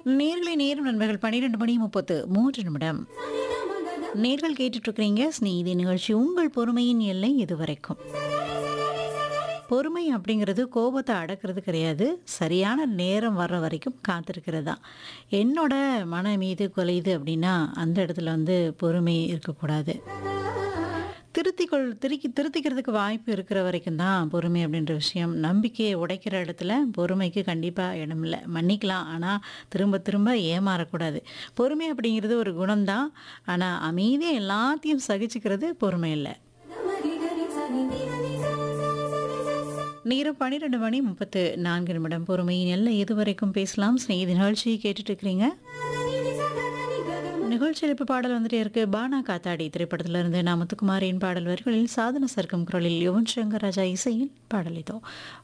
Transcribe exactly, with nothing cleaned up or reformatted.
நேர்களை நேரும் நண்பர்கள் பன்னிரண்டு மணி முப்பத்து மூன்று நிமிடம். நேர்கள் கேட்டுட்டு இருக்கிறீங்க ஸ்நேகிதி நிகழ்ச்சி. உங்கள் பொறுமையின் எல்லை இதுவரைக்கும். பொறுமை அப்படிங்கிறது கோபத்தை அடக்கிறது கிடையாது, சரியான நேரம் வர்ற வரைக்கும் காத்திருக்கிறது தான். என்னோட மன மீது கொலையுது அப்படின்னா அந்த இடத்துல வந்து பொறுமை இருக்கக்கூடாது. திருத்திக்கொள் திருக்கி திருத்திக்கிறதுக்கு வாய்ப்பு இருக்கிற வரைக்கும் தான் பொறுமை அப்படின்ற விஷயம். நம்பிக்கையை உடைக்கிற இடத்துல பொறுமைக்கு கண்டிப்பாக இடம் இல்லை. மன்னிக்கலாம், ஆனால் திரும்ப திரும்ப ஏமாறக்கூடாது. பொறுமை அப்படிங்கிறது ஒரு குணம்தான், ஆனால் அமைதியாக எல்லாத்தையும் சகிச்சுக்கிறது பொறுமை இல்லை. நேரம் பன்னிரெண்டு மணி முப்பத்து நான்கு நிமிடம். பொறுமையின் எல்லை இதுவரைக்கும் பேசலாம். ஸ்நேகிதி நிகழ்ச்சியை கேட்டுட்டு இருக்கிறீங்க. நிகழ்ச்சியில் இப்போ பாடல் வந்துட்டே இருக்கு. பானா காத்தாடி திரைப்படத்துல இருந்து நான் முத்துக்குமாரின் பாடல் வரிகளில் சாதன சர்க்கம் குரலில் யுவன் சங்கர் ராஜா இசையில் பாடல் இதோ.